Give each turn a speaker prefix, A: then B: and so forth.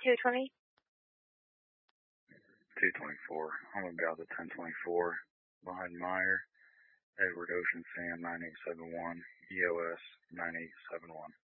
A: 220.
B: 224. I'm about the 1024 behind Meyer. Edward Ocean Sam 9871. EOS 9871.